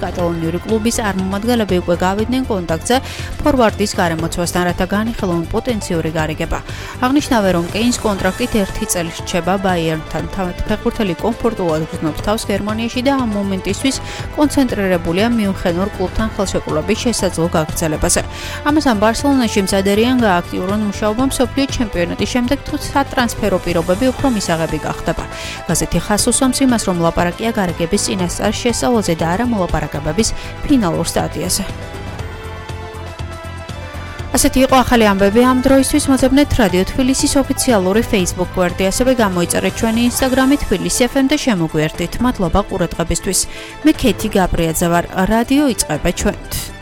კატალონიური კლუბის წარმომადგენლები უკვე გავიდნენ კონტაქტზე ფორვარდის გარემოცვასთან, რათა განიხილონ პოტენციური გარიგება. აღნიშნავენ, რომ კეინის კონტრაქტით 1 წელი რჩება ბაიერნთან. თავად ფეხბურთელი კომფორტულად გრძნობს თავს გერმანიაში და ამ მომენტისთვის კონცენტრირებულია მიუნხენურ კლუბთან ხელშეკრულების შესაძლო გაგრძელებაზე. ამასთან ბარსელონაში მზადერიან გააქტიურონ მუშაობა მსოფლიო ჩემპიონატის შემდეგ, თუმცა ტრანსფერო პირობები უფრო მისაღები გახდება. გაზეთი ხას უსვამს იმას, რომ ლაპარაკია გარიგების წინასწარ შესწავლაზე და არა მოლაპარაკებების ფინალურ სტადიაზე. ასეთი იყო ახალი ამბები ამ დროისთვის. მოძებნეთ რადიო თბილისის ოფიციალური Facebook გვერდი, ასევე გამოიწერეთ ჩვენი Instagram-ი თბილისი FM და შემოგვიერთდით. მადლობა ყურადღებისთვის. მე ქეთი გაბრიაძე ვარ. რადიო იწყება ჩვენით.